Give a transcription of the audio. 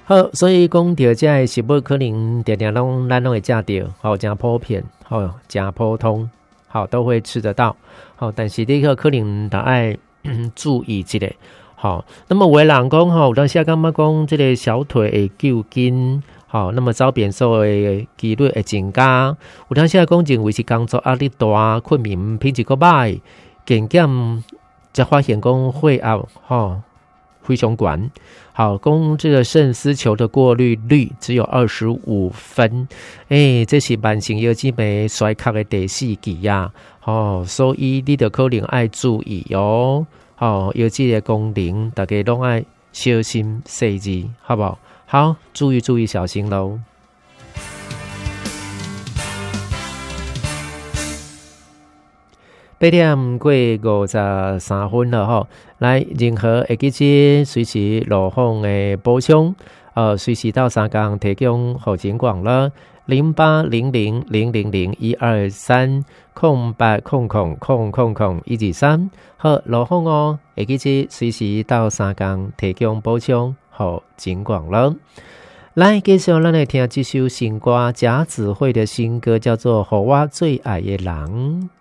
好，所以讲到这个食物可能常常咱拢会食到，好，真普遍，好，真普通，好，都会吃得到，好，但是这个可能得爱注意一下，好。那么有的人讲吼，有当时感觉讲这个小腿会揪筋，好，那么早变瘦的几率会增加。有当时讲认为是工作压力大，困眠品质较歹，渐渐才发现讲血压吼非常悬。好，供这个肾丝球的过滤率只有25分，这是慢性腰椎病衰竭的第4期呀。所以你就可能要注意哦。腰椎的功能，大家拢要小心细致，好不好？好，注意，小心喽。8點過53分了吼，來任何會記者隨時路況的補充，隨時到3工提供後警廣了0800000123空8空空空空空123，好路況哦，會記者隨時到3工提供補充後警廣了。來繼續咱來聽這首新歌，賈子慧的新歌叫做《予我最愛的人》。